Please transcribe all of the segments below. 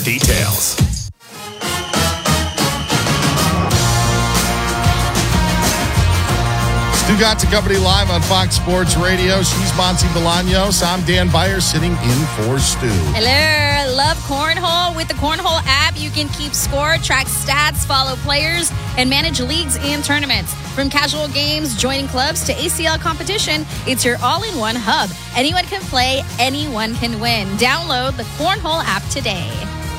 details. Stugotz Company live on Fox Sports Radio. She's Monty Bolaños. I'm Dan Beyer sitting in for Stu. Hello. Love Cornhole. With the Cornhole app, you can keep score, track stats, follow players, and manage leagues and tournaments. From casual games, joining clubs, to ACL competition, it's your all-in-one hub. Anyone can play, anyone can win. Download the Cornhole app today.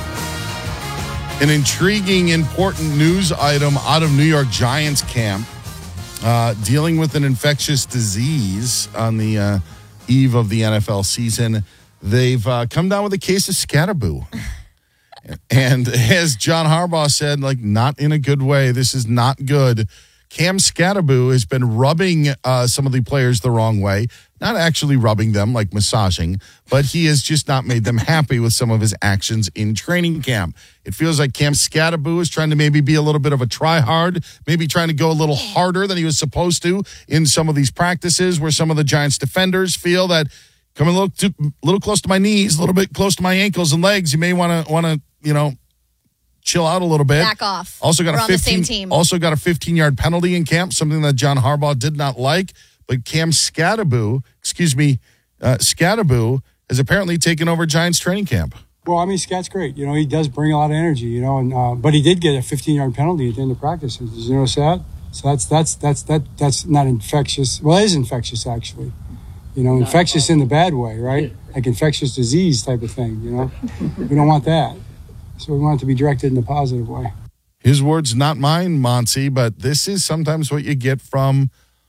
An intriguing, important news item out of New York Giants camp. Dealing with an infectious disease on the eve of the NFL season. They've come down with a case of scatterboo. And as John Harbaugh said, not in a good way. This is not good. Cam Scatterboo has been rubbing some of the players the wrong way. Not actually rubbing them, like massaging, but he has just not made them happy with some of his actions in training camp. It feels like Cam Scatterboo is trying to maybe be a little bit of a try-hard, maybe trying to go a little harder than he was supposed to in some of these practices where some of the Giants defenders feel that coming a little close to my knees, a little bit close to my ankles and legs, you may want to, chill out a little bit. Back off. Also got We're on the same team. Also got a 15-yard penalty in camp, something that John Harbaugh did not like. But Cam Scatterboo, Scatterboo has apparently taken over Giants training camp. Well, Scat's great. He does bring a lot of energy, but he did get a 15-yard penalty at the end of practice. Did you notice that? So that's not infectious. Well, it is infectious, actually. Infectious in the bad way, right? Like infectious disease type of thing, We don't want that. So we want it to be directed in a positive way. His words, not mine, Monty, but this is sometimes what you get from,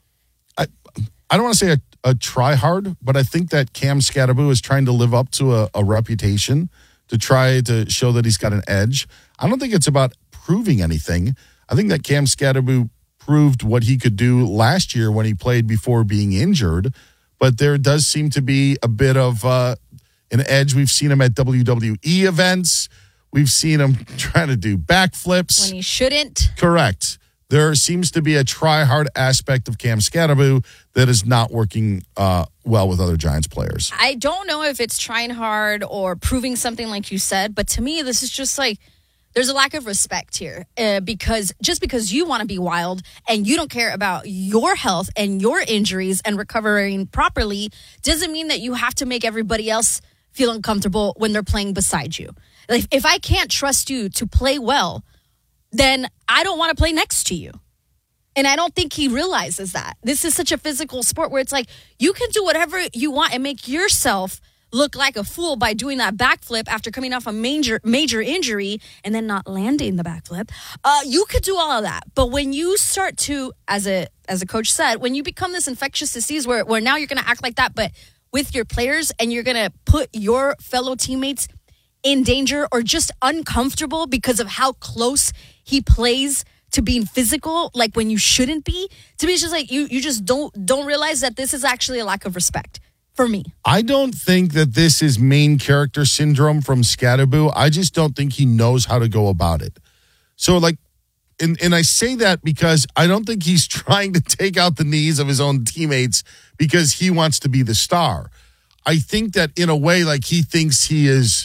I don't want to say a try-hard, but I think that Cam Scatterboo is trying to live up to a reputation to try to show that he's got an edge. I don't think it's about proving anything. I think that Cam Scatterboo proved what he could do last year when he played before being injured, but there does seem to be a bit of an edge. We've seen him at WWE events. We've seen him trying to do backflips. When he shouldn't. Correct. There seems to be a try-hard aspect of Cam Scatterboo that is not working well with other Giants players. I don't know if it's trying hard or proving something like you said, but to me, this is just there's a lack of respect here because you want to be wild and you don't care about your health and your injuries and recovering properly doesn't mean that you have to make everybody else feel uncomfortable when they're playing beside you. If I can't trust you to play well, then I don't want to play next to you. And I don't think he realizes that. This is such a physical sport where it's you can do whatever you want and make yourself look like a fool by doing that backflip after coming off a major injury and then not landing the backflip. You could do all of that. But when you start to, as a coach said, when you become this infectious disease where now you're going to act like that, but with your players and you're going to put your fellow teammates in danger or just uncomfortable because of how close he plays to being physical, when you shouldn't be, to me it's just you just don't realize that this is actually a lack of respect for me. I don't think that this is main character syndrome from Scatterboo. I just don't think he knows how to go about it. So and I say that because I don't think he's trying to take out the knees of his own teammates because he wants to be the star. I think that in a way, he thinks he is,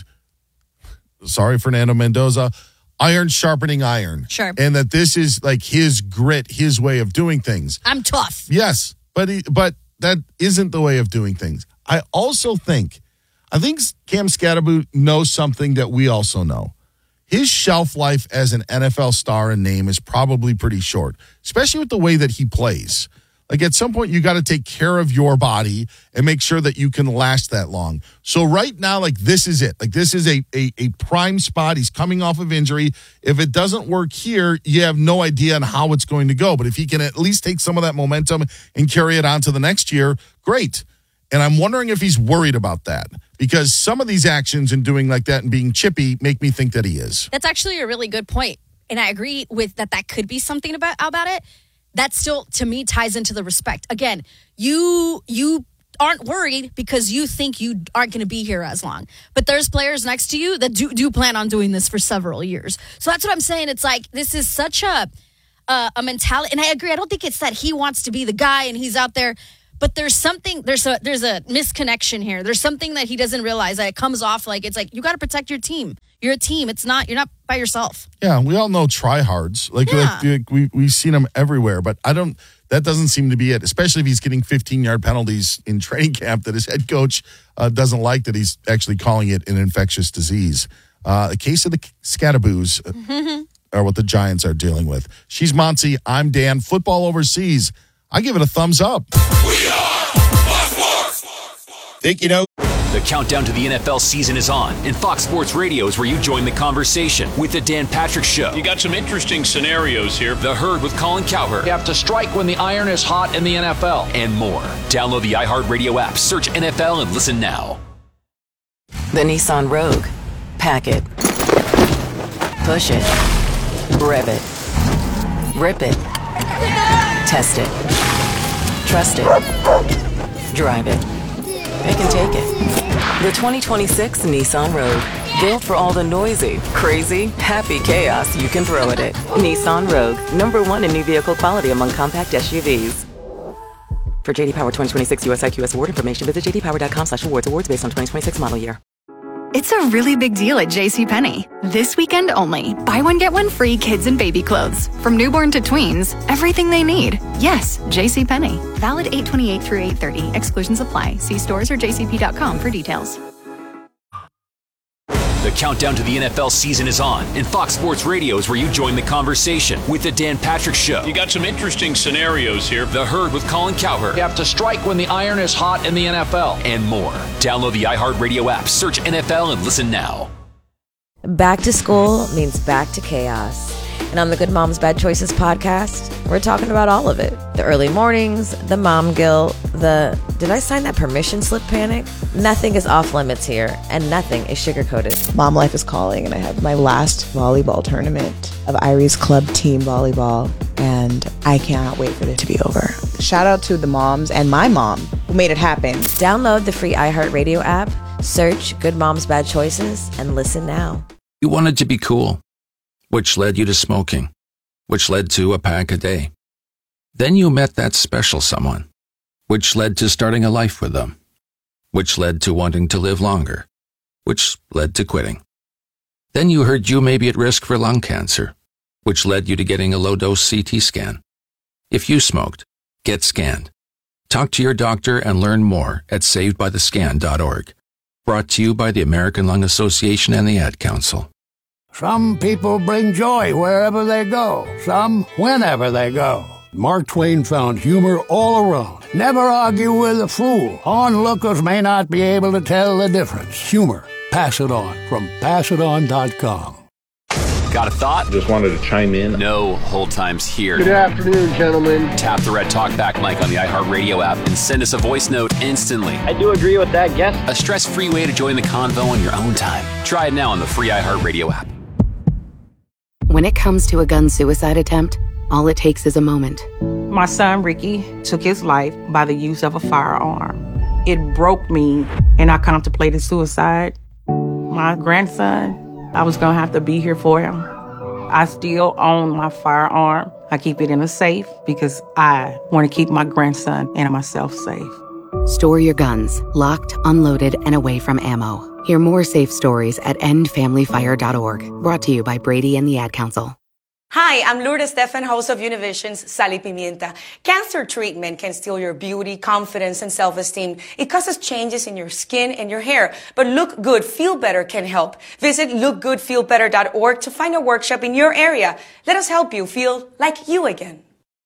sorry, Fernando Mendoza, iron sharpening iron. Sure. And that this is his grit, his way of doing things. I'm tough. Yes, but that isn't the way of doing things. I think Cam Scatterboo knows something that we also know. His shelf life as an NFL star and name is probably pretty short, especially with the way that he plays. At some point, you got to take care of your body and make sure that you can last that long. So right now, this is it. This is a prime spot. He's coming off of injury. If it doesn't work here, you have no idea on how it's going to go. But if he can at least take some of that momentum and carry it on to the next year, great. And I'm wondering if he's worried about that because some of these actions and doing like that and being chippy make me think that he is. That's actually a really good point. And I agree with that could be something about it. That still, to me, ties into the respect. Again, you aren't worried because you think you aren't going to be here as long. But there's players next to you that do plan on doing this for several years. So that's what I'm saying. It's this is such a mentality. And I agree. I don't think it's that he wants to be the guy and he's out there. But there's something, there's a misconnection here. There's something that he doesn't realize that it comes off it's you got to protect your team. You're a team. You're not by yourself. Yeah, we all know tryhards. Like we've seen them everywhere, but that doesn't seem to be it, especially if he's getting 15-yard penalties in training camp that his head coach doesn't like, that he's actually calling it an infectious disease. A case of the scataboos are what the Giants are dealing with. She's Monty. I'm Dan. Football overseas. I give it a thumbs up. We are Fox Sports. Think you know. The countdown to the NFL season is on, and Fox Sports Radio is where you join the conversation with the Dan Patrick Show. You got some interesting scenarios here. The Herd with Colin Cowherd. You have to strike when the iron is hot in the NFL. And more. Download the iHeartRadio app, search NFL, and listen now. The Nissan Rogue. Pack it. Push it. Rev it. Rip it. Test it. Trust it. Drive it. Pick and take it. The 2026 Nissan Rogue. Built for all the noisy, crazy, happy chaos you can throw at it. Nissan Rogue. #1 in new vehicle quality among compact SUVs. For JD Power 2026 US IQS award information, visit jdpower.com/awards. Awards based on 2026 model year. It's a really big deal at JCPenney. This weekend only. Buy one, get one free kids and baby clothes. From newborn to tweens, everything they need. Yes, JCPenney. Valid 8/28 through 8/30. Exclusions apply. See stores or jcp.com for details. The countdown to the NFL season is on, and Fox Sports Radio is where you join the conversation with the Dan Patrick Show. You got some interesting scenarios here. The Herd with Colin Cowherd. You have to strike when the iron is hot in the NFL. And more. Download the iHeartRadio app, search NFL, and listen now. Back to school means back to chaos. And on the Good Moms Bad Choices podcast, we're talking about all of it. The early mornings, the mom guilt, the did I sign that permission slip panic? Nothing is off limits here, and nothing is sugar-coated. Mom life is calling, and I have my last volleyball tournament of Irie's Club team volleyball, and I cannot wait for it to be over. Shout out to the moms and my mom who made it happen. Download the free iHeartRadio app, search Good Moms Bad Choices, and listen now. You wanted to be cool, which led you to smoking, which led to a pack a day. Then you met that special someone, which led to starting a life with them, which led to wanting to live longer, which led to quitting. Then you heard you may be at risk for lung cancer, which led you to getting a low-dose CT scan. If you smoked, get scanned. Talk to your doctor and learn more at savedbythescan.org. Brought to you by the American Lung Association and the Ad Council. Some people bring joy wherever they go, some whenever they go. Mark Twain found humor all around. Never argue with a fool. Onlookers may not be able to tell the difference. Humor. Pass it on from passiton.com. Got a thought? Just wanted to chime in. No hold times here. Good afternoon, gentlemen. Tap the red talkback mic on the iHeartRadio app and send us a voice note instantly. I do agree with that guess. A stress-free way to join the convo on your own time. Try it now on the free iHeartRadio app. When it comes to a gun suicide attempt, all it takes is a moment. My son, Ricky, took his life by the use of a firearm. It broke me, and I contemplated suicide. My grandson, I was going to have to be here for him. I still own my firearm. I keep it in a safe because I want to keep my grandson and myself safe. Store your guns, locked, unloaded, and away from ammo. Hear more safe stories at endfamilyfire.org. Brought to you by Brady and the Ad Council. Hi, I'm Lourdes Stefan, host of Univision's Sal y Pimienta. Cancer treatment can steal your beauty, confidence, and self-esteem. It causes changes in your skin and your hair. But Look Good, Feel Better can help. Visit lookgoodfeelbetter.org to find a workshop in your area. Let us help you feel like you again.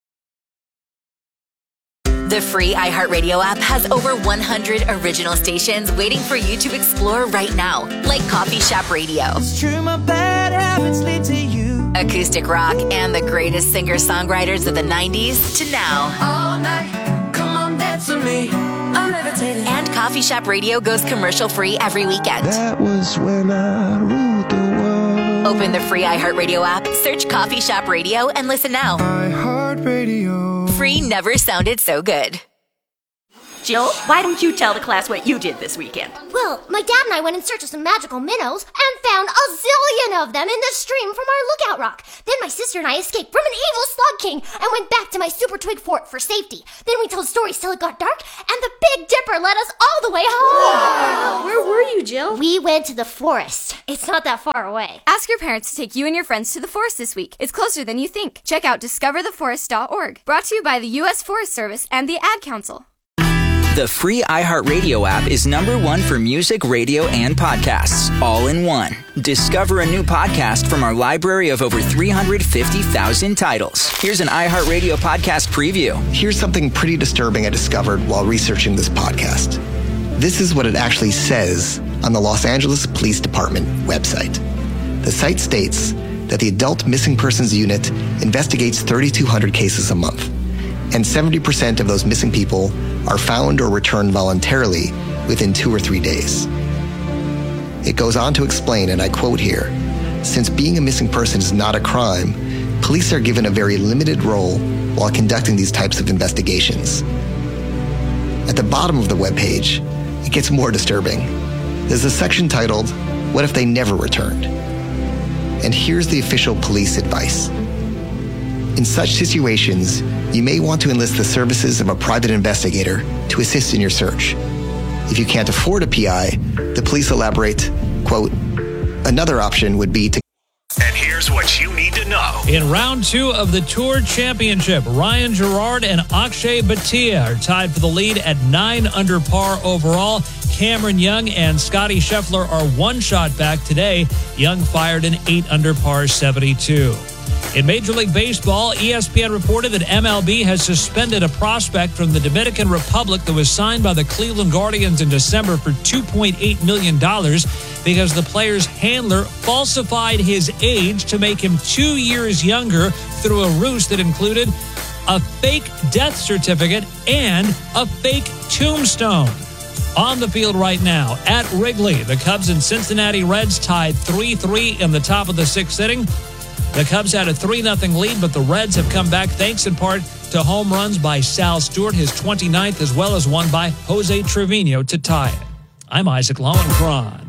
The free iHeartRadio app has over 100 original stations waiting for you to explore right now, like Coffee Shop Radio. It's true, my bad habits lead to you. Acoustic rock and the greatest singer-songwriters of the 90s to now. All night, come on, dance with me. I'm levitating. And Coffee Shop Radio goes commercial-free every weekend. That was when I ruled the world. Open the free iHeartRadio app, search Coffee Shop Radio, and listen now. iHeartRadio. Free never sounded so good. Jill, why don't you tell the class what you did this weekend? Well, my dad and I went in search of some magical minnows and found a zillion of them in the stream from our lookout rock. Then my sister and I escaped from an evil slug king and went back to my super twig fort for safety. Then we told stories till it got dark, and the Big Dipper led us all the way home. Wow. Where were you, Jill? We went to the forest. It's not that far away. Ask your parents to take you and your friends to the forest this week. It's closer than you think. Check out discovertheforest.org. Brought to you by the U.S. Forest Service and the Ad Council. The free iHeartRadio app is #1 for music, radio, and podcasts, all in one. Discover a new podcast from our library of over 350,000 titles. Here's an iHeartRadio podcast preview. Here's something pretty disturbing I discovered while researching this podcast. This is what it actually says on the Los Angeles Police Department website. The site states that the Adult Missing Persons Unit investigates 3,200 cases a month, and 70% of those missing people are found or returned voluntarily within 2 or 3 days. It goes on to explain, and I quote here, since being a missing person is not a crime, police are given a very limited role while conducting these types of investigations. At the bottom of the webpage, it gets more disturbing. There's a section titled, What If They Never Returned? And here's the official police advice. In such situations, you may want to enlist the services of a private investigator to assist in your search. If you can't afford a PI, the police elaborate, quote, another option would be to... And here's what you need to know. In round 2 of the Tour Championship, Ryan Gerard and Akshay Bhatia are tied for the lead at 9 under par overall. Cameron Young and Scotty Scheffler are 1 shot back today. Young fired an 8 under par 72. In Major League Baseball, ESPN reported that MLB has suspended a prospect from the Dominican Republic that was signed by the Cleveland Guardians in December for $2.8 million because the player's handler falsified his age to make him 2 years younger through a ruse that included a fake death certificate and a fake tombstone. On the field right now at Wrigley, the Cubs and Cincinnati Reds tied 3-3 in the top of the 6th inning. The Cubs had a 3-0 lead, but the Reds have come back thanks in part to home runs by Sal Stewart, his 29th, as well as one by Jose Trevino to tie it. I'm Isaac Lowenkron.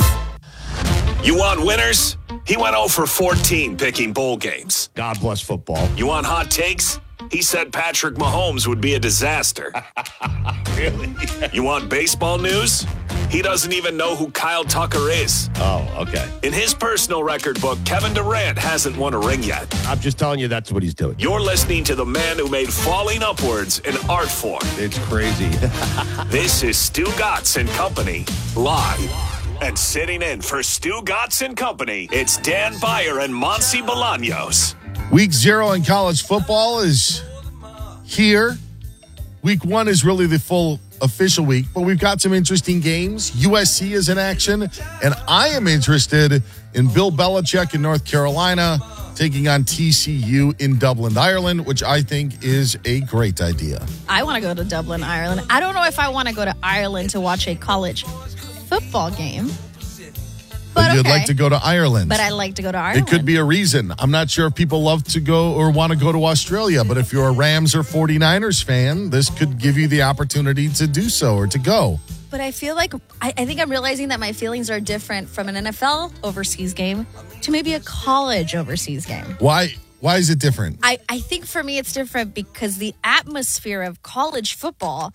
You want winners? He went 0 for 14 picking bowl games. God bless football. You want hot takes? He said Patrick Mahomes would be a disaster. Really? You want baseball news? He doesn't even know who Kyle Tucker is. Oh, okay. In his personal record book, Kevin Durant hasn't won a ring yet. I'm just telling you that's what he's doing. You're listening to the man who made falling upwards an art form. It's crazy. This is Stu Gatz and Company, live. And sitting in for Stu Gatz and Company, it's Dan Beyer and Monty Bolaños. Week 0 in college football is here. Week 1 is really the full official week, but we've got some interesting games. USC is in action, and I am interested in Bill Belichick in North Carolina taking on TCU in Dublin, Ireland, which I think is a great idea. I want to go to Dublin, Ireland. I don't know if I want to go to Ireland to watch a college football game. But you'd like to go to Ireland. But I like to go to Ireland. It could be a reason. I'm not sure if people love to go or want to go to Australia, but if you're a Rams or 49ers fan, this could give you the opportunity to do so or to go. But I feel like, I think I'm realizing that my feelings are different from an NFL overseas game to maybe a college overseas game. Why is it different? I think for me it's different because the atmosphere of college football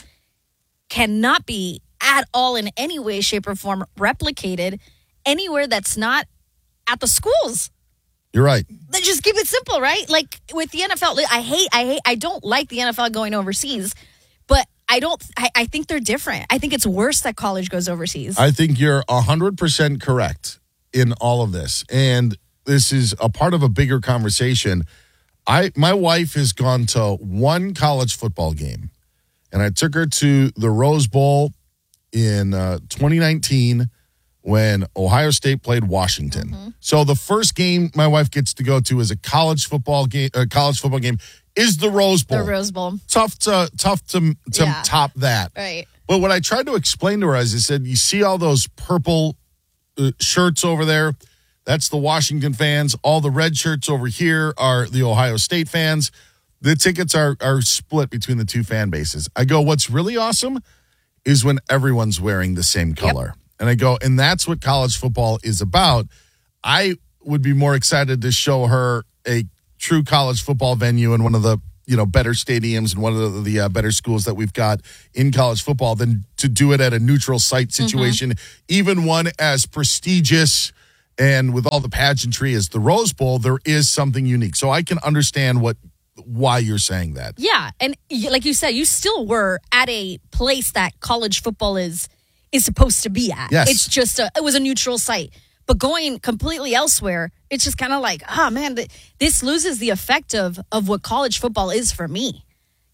cannot be at all in any way, shape, or form replicated anywhere that's not at the schools. You're right. Let's just keep it simple, right? Like with the NFL, I don't like the NFL going overseas, but I think they're different. I think it's worse that college goes overseas. I think you're 100% correct in all of this. And this is a part of a bigger conversation. My wife has gone to one college football game, and I took her to the Rose Bowl in 2019 when Ohio State played Washington. Mm-hmm. So the first game my wife gets to go to is a college football game. Is the Rose Bowl. The Rose Bowl. Tough to top that. Right. But what I tried to explain to her is I said, you see all those purple shirts over there? That's the Washington fans. All the red shirts over here are the Ohio State fans. The tickets are split between the two fan bases. I go, what's really awesome is when everyone's wearing the same color. Yep. And I go, and that's what college football is about. I would be more excited to show her a true college football venue in one of the better stadiums and one of the better schools that we've got in college football than to do it at a neutral site situation, even one as prestigious and with all the pageantry as the Rose Bowl. There is something unique. So I can understand why you're saying that. Yeah, and like you said, you still were at a place that college football is supposed to be at. Yes. It's just it was a neutral site. But going completely elsewhere, it's just kind of like, oh man, this loses the effect of what college football is for me.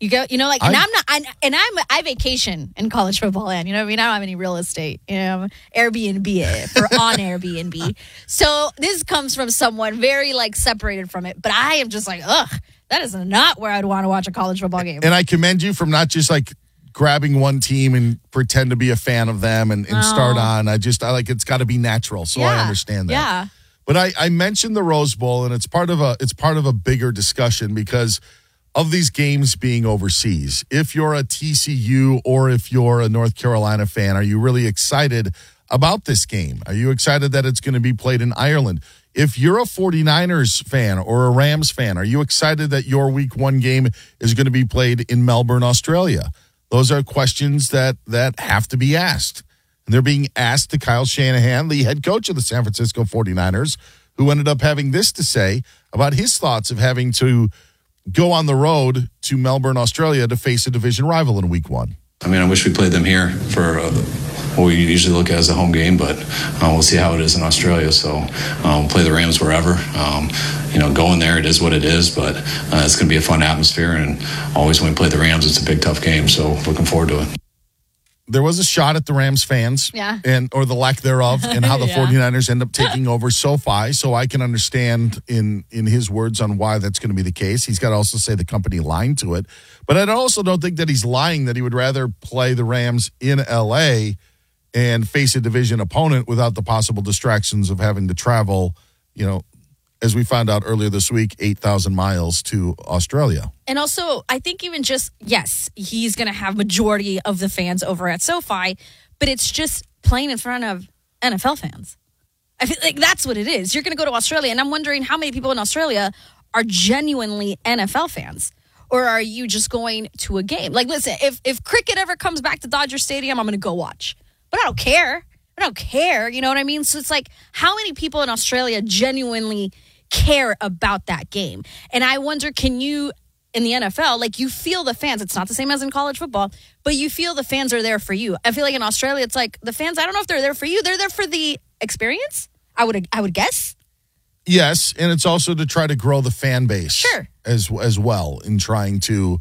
I vacation in college football land. You know what I mean? I don't have any real estate. Airbnb it on Airbnb. So this comes from someone very separated from it. But I am just like, ugh, that is not where I'd want to watch a college football game. And I commend you from not just grabbing one team and pretend to be a fan of them and start on. I it's got to be natural. So I understand that. Yeah. But I mentioned the Rose Bowl, and it's part of a bigger discussion because of these games being overseas. If you're a TCU or if you're a North Carolina fan, are you really excited about this game? Are you excited that it's going to be played in Ireland? If you're a 49ers fan or a Rams fan, are you excited that your week 1 game is going to be played in Melbourne, Australia? Those are questions that have to be asked. And they're being asked to Kyle Shanahan, the head coach of the San Francisco 49ers, who ended up having this to say about his thoughts of having to go on the road to Melbourne, Australia to face a division rival in week 1. I mean, I wish we played them here for what we usually look at as a home game, but we'll see how it is in Australia. So we'll play the Rams wherever. Going there, it is what it is, but it's going to be a fun atmosphere. And always when we play the Rams, it's a big, tough game. So looking forward to it. There was a shot at the Rams fans, or the lack thereof, and how the 49ers end up taking over SoFi. So I can understand in his words on why that's going to be the case. He's got to also say the company lied to it. But I also don't think that he's lying that he would rather play the Rams in L.A. and face a division opponent without the possible distractions of having to travel, as we found out earlier this week, 8,000 miles to Australia. And also, I think even just, yes, he's going to have majority of the fans over at SoFi, but it's just playing in front of NFL fans. I feel like that's what it is. You're going to go to Australia, and I'm wondering how many people in Australia are genuinely NFL fans. Or are you just going to a game? Listen, if cricket ever comes back to Dodger Stadium, I'm going to go watch. But I don't care. You know what I mean? So it's how many people in Australia genuinely care about that game? And I wonder, can you, in the NFL, you feel the fans. It's not the same as in college football, but you feel the fans are there for you. I feel like in Australia, it's the fans, I don't know if they're there for you. They're there for the experience, I would guess. Yes, and it's also to try to grow the fan base as well in trying to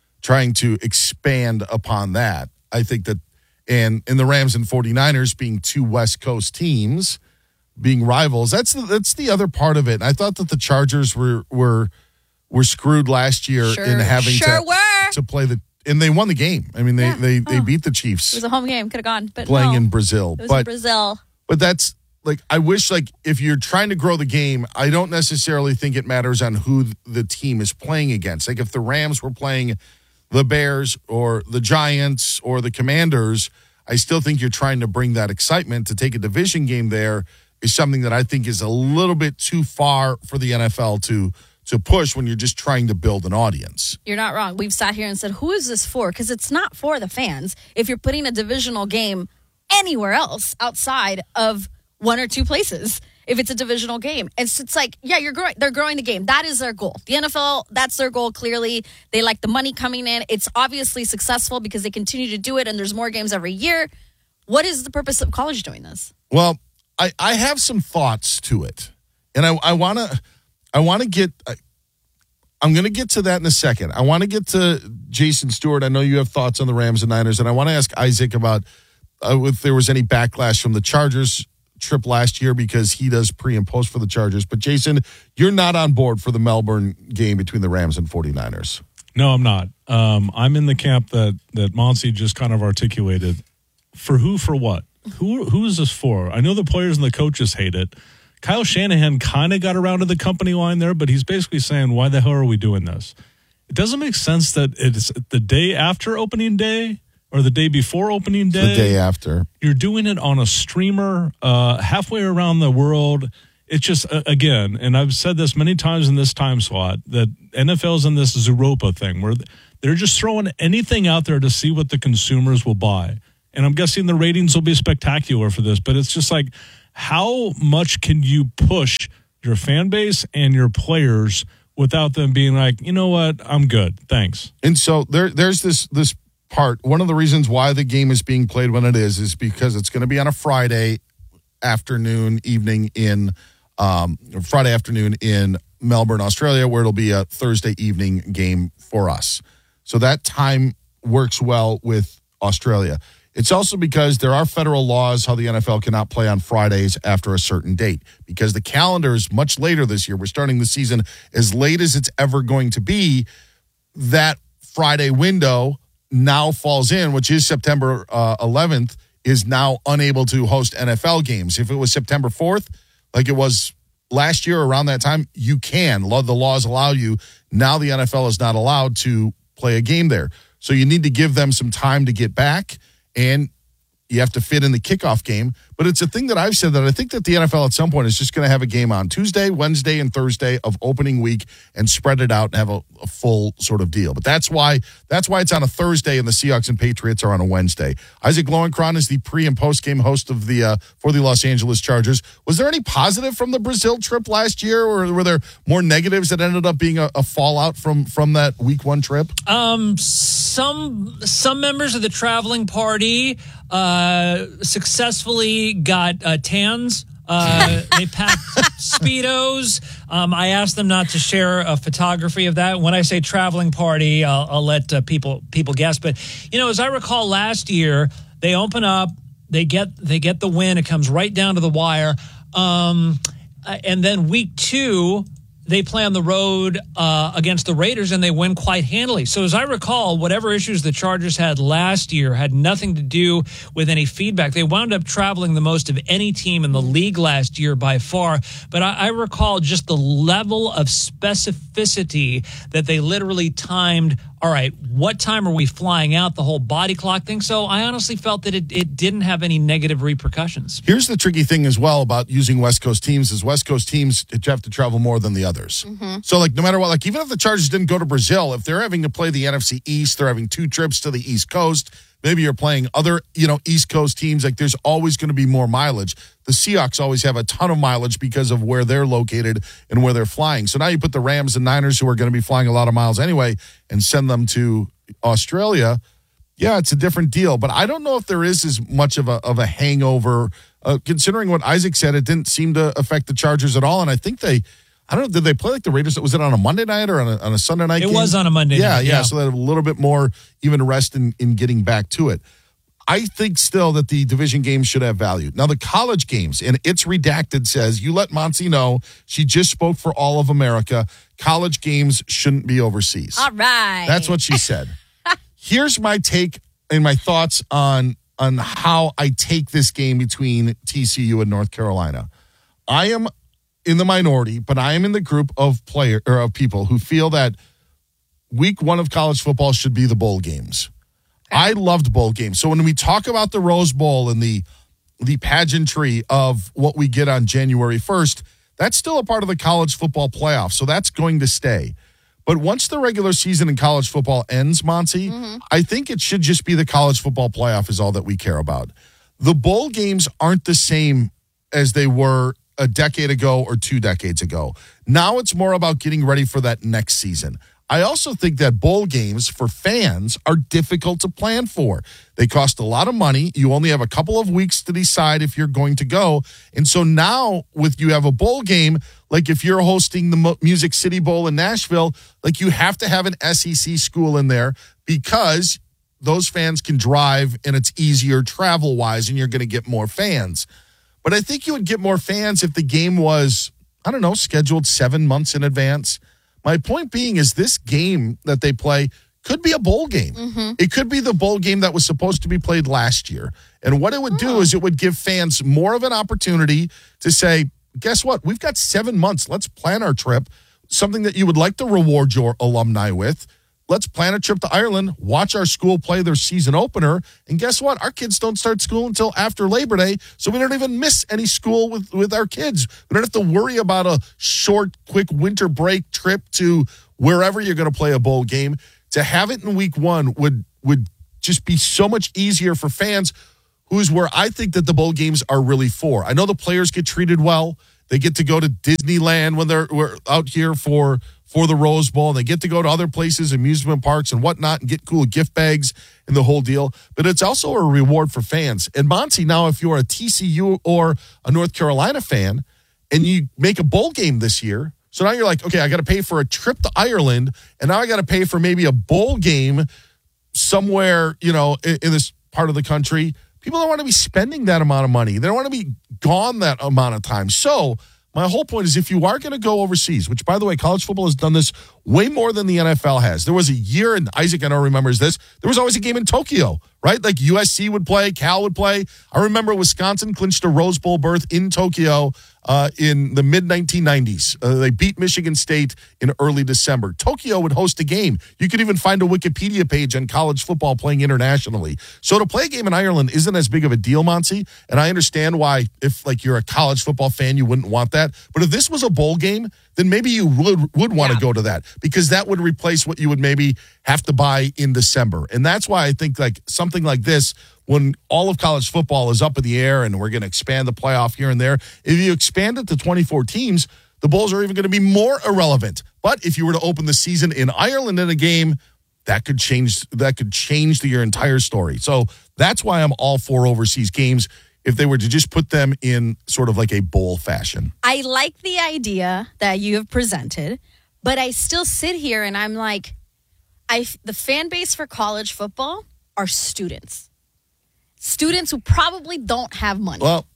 expand upon that. I think that and the Rams and 49ers being two West Coast teams, being rivals, that's the other part of it. And I thought that the Chargers were screwed last year in having to play and they won the game. I mean, they beat the Chiefs. It was a home game, could have gone, but playing in Brazil. It was in Brazil. But that's I wish if you're trying to grow the game, I don't necessarily think it matters on who the team is playing against. If the Rams were playing the Bears or the Giants or the Commanders, I still think you're trying to bring that excitement. To take a division game there is something that I think is a little bit too far for the NFL to push when you're just trying to build an audience. You're not wrong. We've sat here and said, who is this for? Because it's not for the fans. If you're putting a divisional game anywhere else outside of one or two places, if it's a divisional game. And so it's they're growing the game. That is their goal. The NFL, that's their goal, clearly. They like the money coming in. It's obviously successful because they continue to do it, and there's more games every year. What is the purpose of college doing this? Well, I have some thoughts to it. And I want to get... I'm going to get to that in a second. I want to get to Jason Stewart. I know you have thoughts on the Rams and Niners, and I want to ask Isaac about if there was any backlash from the Chargers trip last year, because he does pre and post for the Chargers. But Jason, you're not on board for the Melbourne game between the Rams and 49ers. No, I'm not. I'm in the camp that Monty just kind of articulated. For who, for what? Who is this for? I know the players and the coaches hate it. Kyle Shanahan kind of got around to the company line there, but he's basically saying, why the hell are we doing this? It doesn't make sense that it's the day after opening day or the day before opening day. The day after. You're doing it on a streamer halfway around the world. it's just, again, and I've said this many times in this time slot, that NFL's in this Zooropa thing where they're just throwing anything out there to see what the consumers will buy. And I'm guessing the ratings will be spectacular for this, but it's just like, how much can you push your fan base and your players without them being like, you know what, I'm good, thanks. And so there's this part. One of the reasons why the game is being played when it is because it's going to be on a Friday afternoon, evening in Friday afternoon in Melbourne, Australia, where it'll be a Thursday evening game for us. So that time works well with Australia. It's also because there are federal laws how the NFL cannot play on Fridays after a certain date, because the calendar is much later this year. We're starting the season as late as it's ever going to be. That Friday window now falls in, which is September 11th, is now unable to host NFL games. If it was September 4th, like it was last year around that time, you can. The laws allow you. Now the NFL is not allowed to play a game there. So you need to give them some time to get back, and you have to fit in the kickoff game. But it's a thing that I've said that I think that the NFL at some point is just going to have a game on Tuesday, Wednesday, and Thursday of opening week and spread it out and have a full sort of deal. But that's why it's on a Thursday and the Seahawks and Patriots are on a Wednesday. Isaac Lowenkron is the pre- and post-game host of for the Los Angeles Chargers. Was there any positive from the Brazil trip last year, or were there more negatives that ended up being a fallout from that week one trip? Some members of the traveling party successfully got tans. They packed Speedos. I asked them not to share a photography of that. When I say traveling party, I'll let people guess. But, as I recall last year, they open up, they get the win. It comes right down to the wire. And then week 2, they play on the road against the Raiders, and they win quite handily. So as I recall, whatever issues the Chargers had last year had nothing to do with any feedback. They wound up traveling the most of any team in the league last year by far. But I recall just the level of specificity that they literally timed. All right, what time are we flying out? The whole body clock thing. So I honestly felt that it didn't have any negative repercussions. Here's the tricky thing as well about using West Coast teams is West Coast teams have to travel more than the others. Mm-hmm. So, no matter what, even if the Chargers didn't go to Brazil, if they're having to play the NFC East, they're having 2 trips to the East Coast. Maybe you're playing other, East Coast teams. There's always going to be more mileage. The Seahawks always have a ton of mileage because of where they're located and where they're flying. So now you put the Rams and Niners, who are going to be flying a lot of miles anyway, and send them to Australia. Yeah, it's a different deal. But I don't know if there is as much of a hangover. Considering what Isaac said, it didn't seem to affect the Chargers at all. And I think did they play like the Raiders? Was it on a Monday night or on a Sunday night game? It was on a Monday night. Yeah. So they had a little bit more even rest in getting back to it. I think still that the division games should have value. Now, the college games, and It's Redacted says, you let Monty know, she just spoke for all of America. College games shouldn't be overseas. All right. That's what she said. Here's my take and my thoughts on how I take this game between TCU and North Carolina. I am in the minority, but I am in the group of people who feel that week 1 of college football should be the bowl games. I loved bowl games. So when we talk about the Rose Bowl and the pageantry of what we get on January 1st, that's still a part of the college football playoff. So that's going to stay. But once the regular season in college football ends, Monty, I think it should just be the college football playoff is all that we care about. The bowl games aren't the same as they were a decade ago or 2 decades ago. Now it's more about getting ready for that next season. I also think that bowl games for fans are difficult to plan for. They cost a lot of money. You only have a couple of weeks to decide if you're going to go. And so now you have a bowl game, like if you're hosting the Music City Bowl in Nashville, you have to have an SEC school in there because those fans can drive and it's easier travel-wise and you're going to get more fans. But I think you would get more fans if the game was, scheduled 7 months in advance. My point being is this game that they play could be a bowl game. Mm-hmm. It could be the bowl game that was supposed to be played last year. And what it would do is it would give fans more of an opportunity to say, guess what? We've got 7 months. Let's plan our trip. Something that you would like to reward your alumni with. let's plan a trip to Ireland, watch our school play their season opener, and guess what? Our kids don't start school until after Labor Day, so we don't even miss any school with our kids. We don't have to worry about a short, quick winter break trip to wherever you're going to play a bowl game. To have it in week one would just be so much easier for fans, who's where I think that the bowl games are really for. I know the players get treated well. They get to go to Disneyland when we're out here for the Rose Bowl. They get to go to other places, amusement parks and whatnot, and get cool gift bags and the whole deal. But it's also a reward for fans. And Monty, now if you're a TCU or a North Carolina fan and you make a bowl game this year, so now you're like, okay, I got to pay for a trip to Ireland, and now I got to pay for maybe a bowl game somewhere, in this part of the country. People don't want to be spending that amount of money. They don't want to be gone that amount of time. So my whole point is, if you are going to go overseas, which, by the way, college football has done this way more than the NFL has. There was a year, and Isaac, I know, remembers this, there was always a game in Tokyo, right? Like USC would play, Cal would play. I remember Wisconsin clinched a Rose Bowl berth in Tokyo in the mid-1990s. They beat Michigan State in early December. Tokyo would host a game. You could even find a Wikipedia page on college football playing internationally. So to play a game in Ireland isn't as big of a deal, Monty, and I understand why, if you're a college football fan, you wouldn't want that. But if this was a bowl game, then maybe you would want to go to that, because that would replace what you would maybe have to buy in December. And that's why I think something like this, when all of college football is up in the air and we're going to expand the playoff here and there, if you expand it to 24 teams, the bowls are even going to be more irrelevant. But if you were to open the season in Ireland in a game, that could change your entire story. So that's why I'm all for overseas games, if they were to just put them in sort of like a bowl fashion. I like the idea that you have presented, but I still sit here and I'm like, the fan base for college football are students. Students who probably don't have money. Well,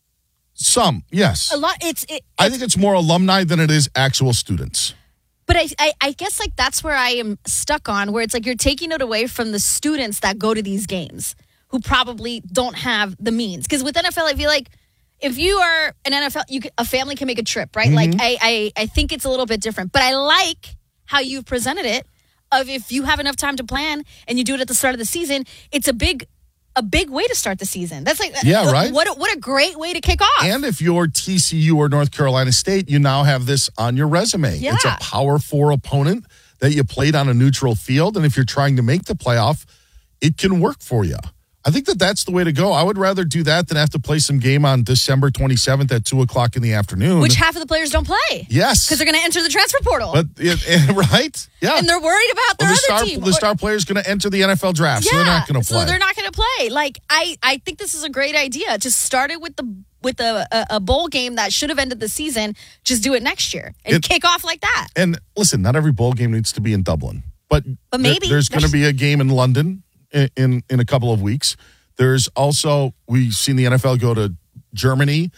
some, yes. A lot. I think it's more alumni than it is actual students. But I guess that's where I am stuck on, where it's like you're taking it away from the students that go to these games, who probably don't have the means. Because with NFL, I feel like if you are an NFL, a family can make a trip, right? Mm-hmm. Like I think it's a little bit different. But I like how you've presented it, of if you have enough time to plan and you do it at the start of the season, it's a big way to start the season. That's right? What a great way to kick off. And if you're TCU or North Carolina State, you now have this on your resume. Yeah. It's a Power 4 opponent that you played on a neutral field, and if you're trying to make the playoff, it can work for you. I think that's the way to go. I would rather do that than have to play some game on December 27th at 2:00 in the afternoon. Which half of the players don't play. Yes. Because they're going to enter the transfer portal. But right? Yeah. And they're worried about their other team. The star player's going to enter the NFL draft, so they're not going to play. So they're not going to play. I think this is a great idea. Just start it with a bowl game that should have ended the season. Just do it next year and kick off like that. And listen, not every bowl game needs to be in Dublin. But maybe. There's going to be a game in London in a couple of weeks. There's also, we've seen the NFL go to Germany,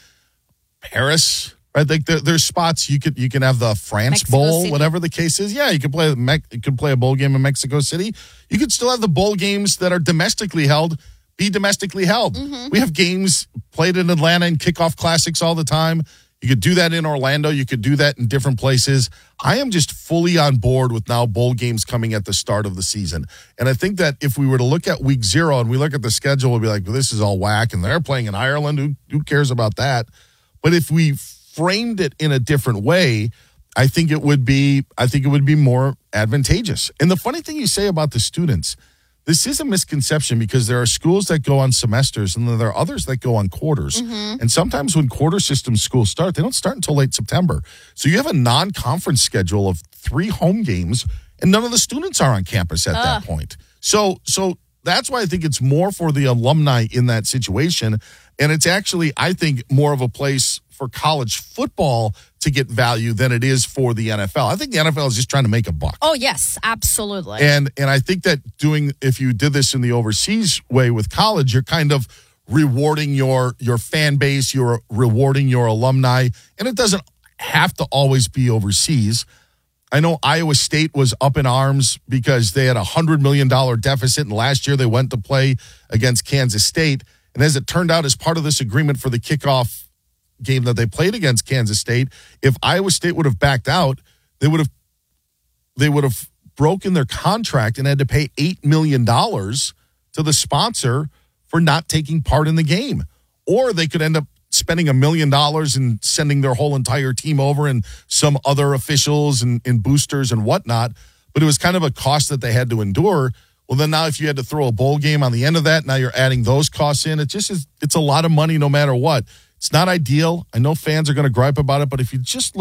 Paris, right? Like there's spots you can have the France Mexico Bowl, City. whatever the case is. Yeah, you could play a bowl game in Mexico City. You could still have the bowl games that are domestically held be domestically held. Mm-hmm. We have games played in Atlanta and kickoff classics all the time. You could do that in Orlando. You could do that in different places. I am just fully on board with now bowl games coming at the start of the season. And I think that if we were to look at week 0 and we look at the schedule, we'll be like, well, this is all whack, and they're playing in Ireland. Who cares about that? But if we framed it in a different way, I think it would be more advantageous. And the funny thing you say about the students, this is a misconception, because there are schools that go on semesters and then there are others that go on quarters. Mm-hmm. And sometimes when quarter system schools start, they don't start until late September. So you have a non-conference schedule of 3 home games and none of the students are on campus at that point. So that's why I think it's more for the alumni in that situation. And it's actually, I think, more of a place for college football to get value than it is for the NFL. I think the NFL is just trying to make a buck. Oh, yes, absolutely. And I think that if you did this in the overseas way with college, you're kind of rewarding your fan base, you're rewarding your alumni, and it doesn't have to always be overseas. I know Iowa State was up in arms because they had a $100 million deficit, and last year they went to play against Kansas State. And as it turned out, as part of this agreement for the kickoff game that they played against Kansas State, if Iowa State would have backed out, they would have broken their contract and had to pay $8 million to the sponsor for not taking part in the game. Or they could end up spending $1 million and sending their whole entire team over and some other officials and boosters and whatnot. But it was kind of a cost that they had to endure. Well, then now if you had to throw a bowl game on the end of that, now you're adding those costs in. It just is, it's a lot of money no matter what. It's not ideal. I know fans are going to gripe about it, but if you just look